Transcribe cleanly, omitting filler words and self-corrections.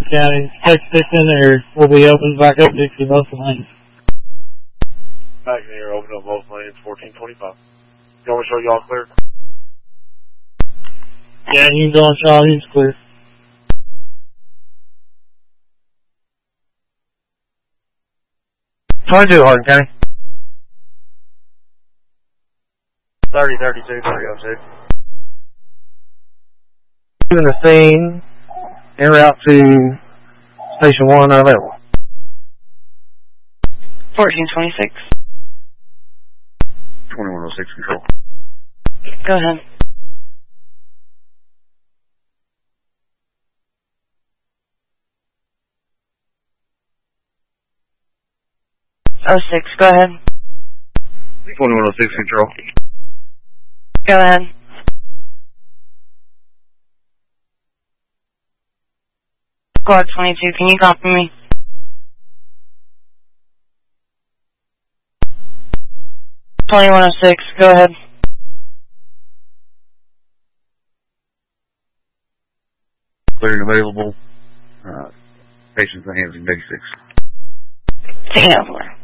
County, text station, or will be open back up to both lanes. Back in here, open up both lanes, 1425. You want me to show y'all clear? Yeah, you can go on Shaw, he's clear. Hardin County. 3032, 302. Doing the scene, en route to Station 1 available. 1426. 2106 control. Go ahead. Oh 06, go ahead. 2106 control. Go ahead. Squad 22, can you copy me? .2106, go ahead. Clear and available. Patients in Hampton 86. Take it over.